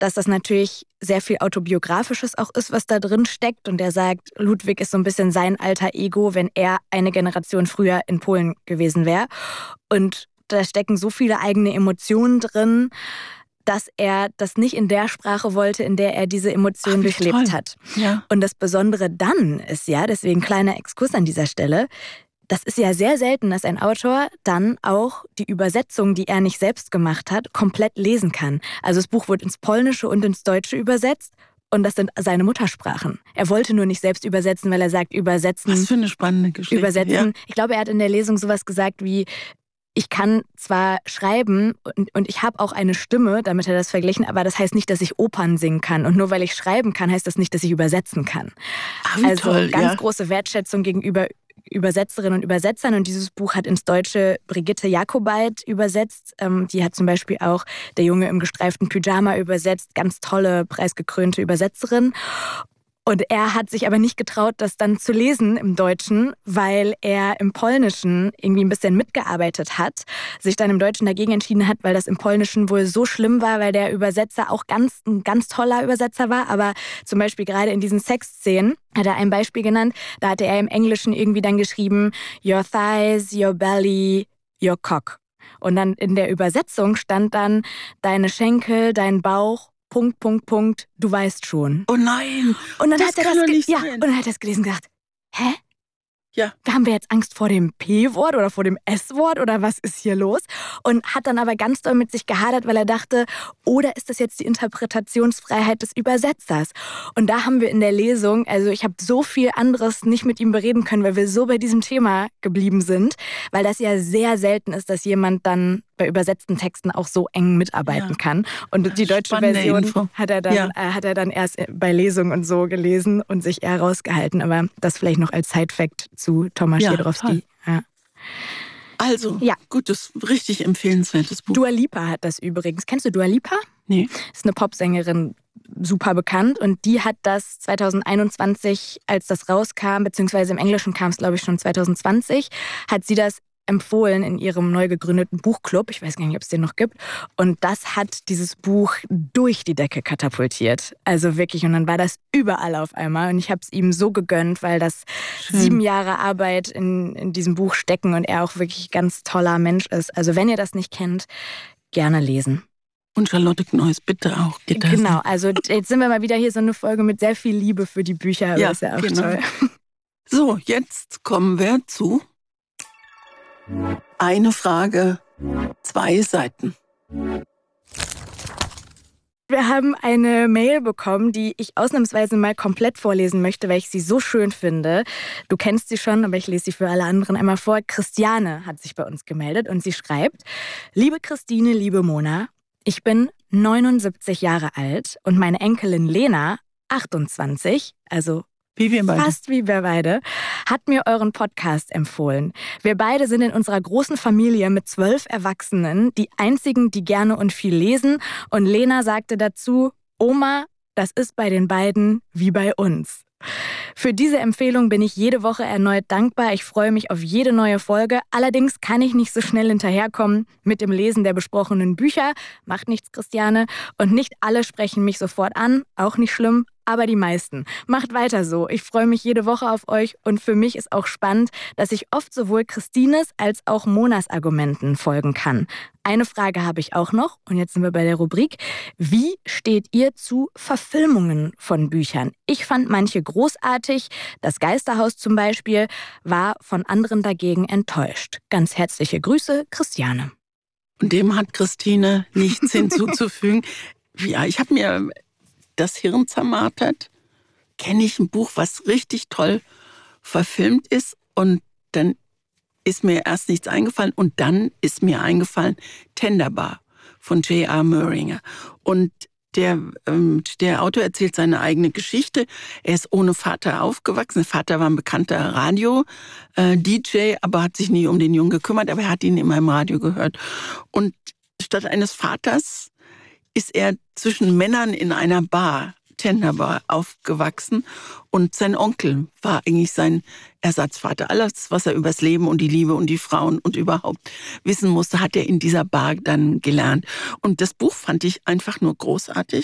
dass das natürlich sehr viel Autobiografisches auch ist, was da drin steckt. Und er sagt, Ludwig ist so ein bisschen sein alter Ego, wenn er eine Generation früher in Polen gewesen wäre. Und da stecken so viele eigene Emotionen drin, dass er das nicht in der Sprache wollte, in der er diese Emotionen durchlebt hat. Ja. Und das Besondere dann ist ja, deswegen kleiner Exkurs an dieser Stelle, das ist ja sehr selten, dass ein Autor dann auch die Übersetzung, die er nicht selbst gemacht hat, komplett lesen kann. Also das Buch wird ins Polnische und ins Deutsche übersetzt und das sind seine Muttersprachen. Er wollte nur nicht selbst übersetzen, weil er sagt, übersetzen. Was für eine spannende Geschichte. Übersetzen. Ja. Ich glaube, er hat in der Lesung sowas gesagt wie, ich kann zwar schreiben und ich habe auch eine Stimme, damit hat er das verglichen, aber das heißt nicht, dass ich Opern singen kann. Und nur weil ich schreiben kann, heißt das nicht, dass ich übersetzen kann. Wie also toll, ganz große Wertschätzung gegenüber Übersetzerinnen und Übersetzern. Und dieses Buch hat ins Deutsche Brigitte Jakobait übersetzt. Die hat zum Beispiel auch Der Junge im gestreiften Pyjama übersetzt. Ganz tolle, preisgekrönte Übersetzerin. Und er hat sich aber nicht getraut, das dann zu lesen im Deutschen, weil er im Polnischen irgendwie ein bisschen mitgearbeitet hat, sich dann im Deutschen dagegen entschieden hat, weil das im Polnischen wohl so schlimm war, weil der Übersetzer auch ein ganz toller Übersetzer war, aber zum Beispiel gerade in diesen Sexszenen hat er ein Beispiel genannt, da hatte er im Englischen irgendwie dann geschrieben, your thighs, your belly, your cock. Und dann in der Übersetzung stand dann deine Schenkel, dein Bauch, ... du weißt schon. Oh nein, und dann das hat er kann das doch nicht ja, sein. und dann hat er das gelesen und gedacht, hä? Ja. Haben wir jetzt Angst vor dem P-Wort oder vor dem S-Wort oder was ist hier los? Und hat dann aber ganz doll mit sich gehadert, weil er dachte, oder ist das jetzt die Interpretationsfreiheit des Übersetzers? Und da haben wir in der Lesung, also ich habe so viel anderes nicht mit ihm bereden können, weil wir so bei diesem Thema geblieben sind, weil das ja sehr selten ist, dass jemand dann bei übersetzten Texten auch so eng mitarbeiten kann. Und die deutsche Version hat er dann erst bei Lesungen und so gelesen und sich eher rausgehalten. Aber das vielleicht noch als Side-Fact zu Thomas Schiedrowski. Ja. Also, gutes, richtig empfehlenswertes Buch. Dua Lipa hat das übrigens. Kennst du Dua Lipa? Nee. Ist eine Popsängerin, super bekannt. Und die hat das 2021, als das rauskam, beziehungsweise im Englischen kam es, glaube ich, schon 2020, hat sie das empfohlen in ihrem neu gegründeten Buchclub. Ich weiß gar nicht, ob es den noch gibt. Und das hat dieses Buch durch die Decke katapultiert. Also wirklich. Und dann war das überall auf einmal. Und ich habe es ihm so gegönnt, weil das 7 Jahre Arbeit in diesem Buch stecken und er auch wirklich ganz toller Mensch ist. Also wenn ihr das nicht kennt, gerne lesen. Und Charlotte Kneuss, bitte auch. Geht das? Genau, also jetzt sind wir mal wieder hier so eine Folge mit sehr viel Liebe für die Bücher. Ja, das ist ja auch genau. toll. So, jetzt kommen wir zu eine Frage, 2 Seiten. Wir haben eine Mail bekommen, die ich ausnahmsweise mal komplett vorlesen möchte, weil ich sie so schön finde. Du kennst sie schon, aber ich lese sie für alle anderen einmal vor. Christiane hat sich bei uns gemeldet und sie schreibt: Liebe Christine, liebe Mona, ich bin 79 Jahre alt und meine Enkelin Lena, 28, also fast wie wir beide, hat mir euren Podcast empfohlen. Wir beide sind in unserer großen Familie mit 12 Erwachsenen die einzigen, die gerne und viel lesen. Und Lena sagte dazu, Oma, das ist bei den beiden wie bei uns. Für diese Empfehlung bin ich jede Woche erneut dankbar. Ich freue mich auf jede neue Folge. Allerdings kann ich nicht so schnell hinterherkommen mit dem Lesen der besprochenen Bücher. Macht nichts, Christiane. Und nicht alle sprechen mich sofort an. Auch nicht schlimm. Aber die meisten. Macht weiter so. Ich freue mich jede Woche auf euch und für mich ist auch spannend, dass ich oft sowohl Christines als auch Monas Argumenten folgen kann. Eine Frage habe ich auch noch und jetzt sind wir bei der Rubrik. Wie steht ihr zu Verfilmungen von Büchern? Ich fand manche großartig. Das Geisterhaus zum Beispiel, war von anderen dagegen enttäuscht. Ganz herzliche Grüße, Christiane. Und dem hat Christine nichts hinzuzufügen. Ja, ich habe mir das Hirn zermartert, kenne ich ein Buch, was richtig toll verfilmt ist und dann ist mir erst nichts eingefallen und dann ist mir eingefallen Tenderbar von J.R. Muringer. Und der Autor erzählt seine eigene Geschichte. Er ist ohne Vater aufgewachsen. Der Vater war ein bekannter Radio-DJ, aber hat sich nie um den Jungen gekümmert, aber er hat ihn immer im Radio gehört. Und statt eines Vaters ist er zwischen Männern in einer Bar Tenderboy aufgewachsen und sein Onkel war eigentlich sein Ersatzvater. Alles, was er übers Leben und die Liebe und die Frauen und überhaupt wissen musste, hat er in dieser Bar dann gelernt. Und das Buch fand ich einfach nur großartig.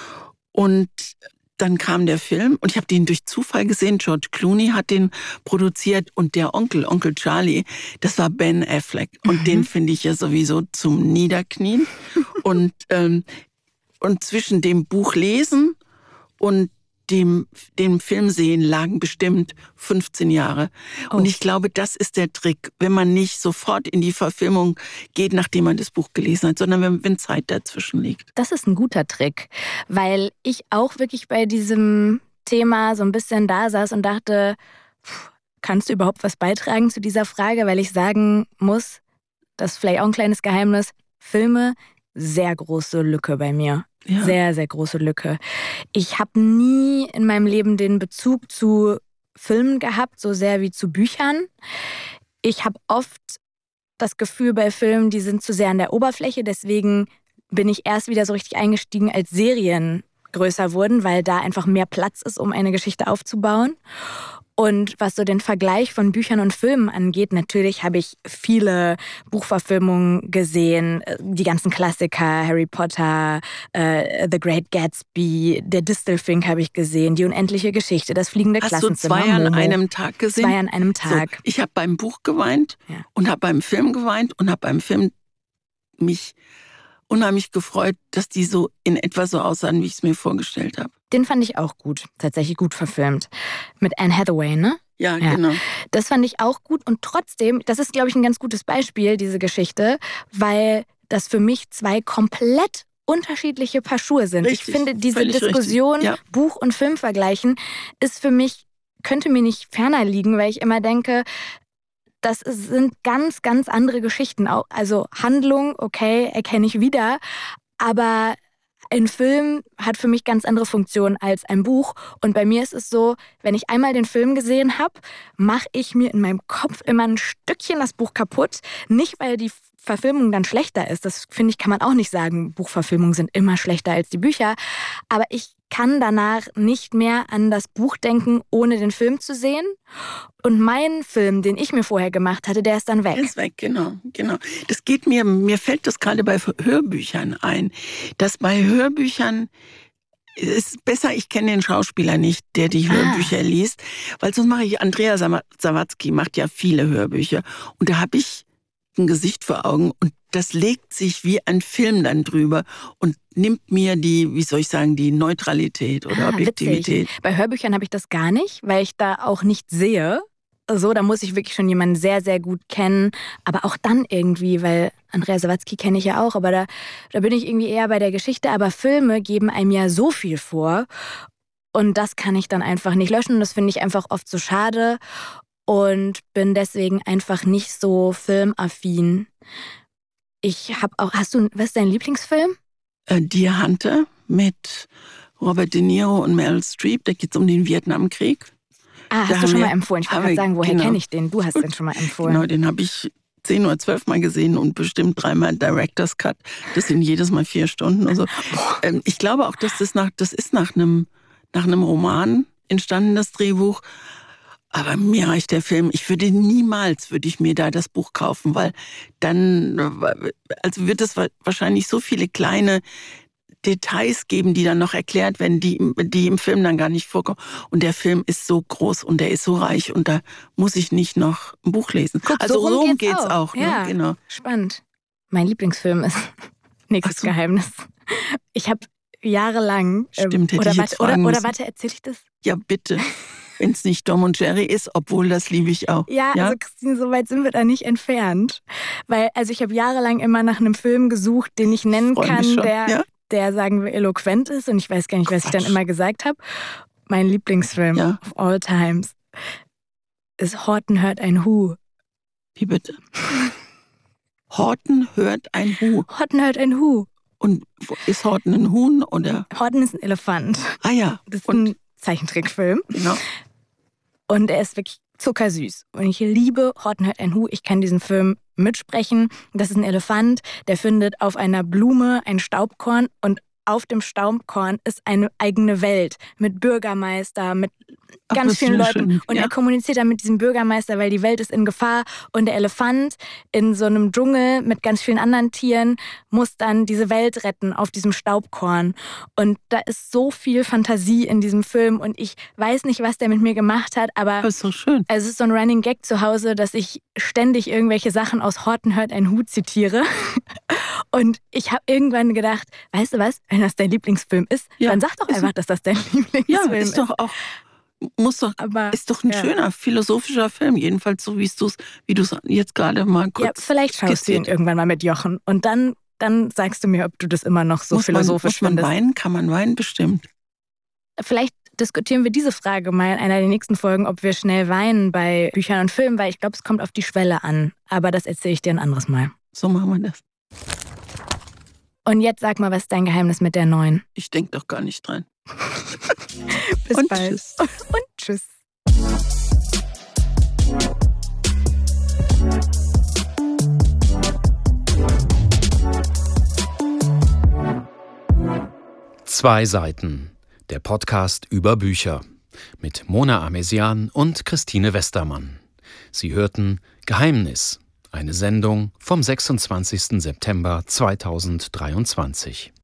Und dann kam der Film und ich habe den durch Zufall gesehen. George Clooney hat den produziert und der Onkel Charlie, das war Ben Affleck. Und den finde ich ja sowieso zum Niederknien. Und zwischen dem Buch lesen und dem Film sehen lagen bestimmt 15 Jahre. Oh. Und ich glaube, das ist der Trick, wenn man nicht sofort in die Verfilmung geht, nachdem man das Buch gelesen hat, sondern wenn Zeit dazwischen liegt. Das ist ein guter Trick, weil ich auch wirklich bei diesem Thema so ein bisschen da saß und dachte, kannst du überhaupt was beitragen zu dieser Frage? Weil ich sagen muss, das ist vielleicht auch ein kleines Geheimnis, Filme, sehr große Lücke bei mir. Ja. Sehr, sehr große Lücke. Ich habe nie in meinem Leben den Bezug zu Filmen gehabt, so sehr wie zu Büchern. Ich habe oft das Gefühl bei Filmen, die sind zu sehr an der Oberfläche. Deswegen bin ich erst wieder so richtig eingestiegen, als Serien größer wurden, weil da einfach mehr Platz ist, um eine Geschichte aufzubauen. Und was so den Vergleich von Büchern und Filmen angeht, natürlich habe ich viele Buchverfilmungen gesehen. Die ganzen Klassiker, Harry Potter, The Great Gatsby, der Distelfink habe ich gesehen, Die unendliche Geschichte, Das fliegende Klassenzimmer. Hast du 2 an einem Tag gesehen? 2 an einem Tag. So, ich habe beim Buch geweint und habe beim Film geweint und habe beim Film mich unheimlich gefreut, dass die so in etwa so aussahen, wie ich es mir vorgestellt habe. Den fand ich auch gut, tatsächlich gut verfilmt. Mit Anne Hathaway, ne? Ja, genau. Das fand ich auch gut und trotzdem, das ist, glaube ich, ein ganz gutes Beispiel, diese Geschichte, weil das für mich 2 komplett unterschiedliche Paar Schuhe sind. Richtig, ich finde, diese Diskussion, Buch und Film vergleichen, ist für mich, könnte mir nicht ferner liegen, weil ich immer denke, das sind ganz, ganz andere Geschichten. Also Handlung, okay, erkenne ich wieder, aber ein Film hat für mich ganz andere Funktionen als ein Buch. Und bei mir ist es so, wenn ich einmal den Film gesehen habe, mache ich mir in meinem Kopf immer ein Stückchen das Buch kaputt. Nicht, weil die Verfilmung dann schlechter ist. Das, finde ich, kann man auch nicht sagen. Buchverfilmungen sind immer schlechter als die Bücher. Aber ich kann danach nicht mehr an das Buch denken, ohne den Film zu sehen. Und mein Film, den ich mir vorher gemacht hatte, der ist dann weg. Der ist weg, genau. Das geht mir fällt das gerade bei Hörbüchern ein, dass bei Hörbüchern ist besser, ich kenne den Schauspieler nicht, der die Hörbücher liest, weil sonst mache ich, Andrea Sawatzki macht ja viele Hörbücher und da habe ich ein Gesicht vor Augen und das legt sich wie ein Film dann drüber und nimmt mir die, wie soll ich sagen, die Neutralität oder Objektivität. Witzig. Bei Hörbüchern habe ich das gar nicht, weil ich da auch nicht sehe. So, da muss ich wirklich schon jemanden sehr, sehr gut kennen. Aber auch dann irgendwie, weil Andrea Sawatzki kenne ich ja auch, aber da bin ich irgendwie eher bei der Geschichte. Aber Filme geben einem ja so viel vor und das kann ich dann einfach nicht löschen und das finde ich einfach oft so schade. Und bin deswegen einfach nicht so filmaffin. Ich habe auch, was ist dein Lieblingsfilm? Deer Hunter mit Robert De Niro und Meryl Streep. Da geht es um den Vietnamkrieg. Hast du schon mal empfohlen? Ich wollte gerade sagen, woher kenne ich den? Du hast den schon mal empfohlen. Genau, den habe ich 10 oder 12 Mal gesehen und bestimmt 3-mal Director's Cut. Das sind jedes Mal 4 Stunden. Also, ich glaube auch, dass das ist nach einem Roman entstanden, das Drehbuch. Aber mir reicht der Film. Niemals würde ich mir da das Buch kaufen, weil dann, also wird es wahrscheinlich so viele kleine Details geben, die dann noch erklärt werden, die im Film dann gar nicht vorkommen. Und der Film ist so groß und der ist so reich und da muss ich nicht noch ein Buch lesen. Guck, also so rum geht's auch. Ja, ne? Genau. Spannend. Mein Lieblingsfilm ist nächstes Geheimnis. Ich habe jahrelang. Stimmt, hätte ich jetzt fragen müssen. Warte, erzähl ich das? Ja, bitte. Wenn es nicht Tom und Jerry ist, obwohl das liebe ich auch. Ja, also Christine, so weit sind wir da nicht entfernt. Weil, also ich habe jahrelang immer nach einem Film gesucht, den ich nennen kann, der, sagen wir, eloquent ist. Und ich weiß gar nicht, was ich dann immer gesagt habe. Mein Lieblingsfilm of all times ist Horton hört ein Hu. Wie bitte? Horton hört ein Hu. Horton hört ein Hu. Und ist Horton ein Huhn oder? Horton ist ein Elefant. Ah ja. Das ist ein Zeichentrickfilm. Genau. Und er ist wirklich zuckersüß. Und ich liebe Horton hört ein Hu. Ich kann diesen Film mitsprechen. Das ist ein Elefant, der findet auf einer Blume ein Staubkorn und auf dem Staubkorn ist eine eigene Welt mit Bürgermeister, mit ganz vielen Leuten. Schön. Und er kommuniziert dann mit diesem Bürgermeister, weil die Welt ist in Gefahr. Und der Elefant in so einem Dschungel mit ganz vielen anderen Tieren muss dann diese Welt retten auf diesem Staubkorn. Und da ist so viel Fantasie in diesem Film. Und ich weiß nicht, was der mit mir gemacht hat, aber Das ist so schön. es ist so ein Running Gag zu Hause, dass ich ständig irgendwelche Sachen aus Horten hört ein Hut zitiere. Und ich habe irgendwann gedacht, weißt du was, wenn das dein Lieblingsfilm ist, dann sag doch einfach, dass das dein Lieblingsfilm ist. Ist doch auch, ist doch ein schöner philosophischer Film, jedenfalls so wie du es jetzt gerade mal kurz. Ja, vielleicht schaust du ihn irgendwann mal mit Jochen und dann sagst du mir, ob du das immer noch so philosophisch findest. Muss man weinen? Kann man weinen? Bestimmt. Vielleicht diskutieren wir diese Frage mal in einer der nächsten Folgen, ob wir schnell weinen bei Büchern und Filmen, weil ich glaube, es kommt auf die Schwelle an. Aber das erzähle ich dir ein anderes Mal. So machen wir das. Und jetzt sag mal, was ist dein Geheimnis mit der 9? Ich denke doch gar nicht dran. Bis Und bald. tschüss. Und tschüss. Zwei Seiten. Der Podcast über Bücher. Mit Mona Amesian und Christine Westermann. Sie hörten Geheimnis. Eine Sendung vom 26. September 2023.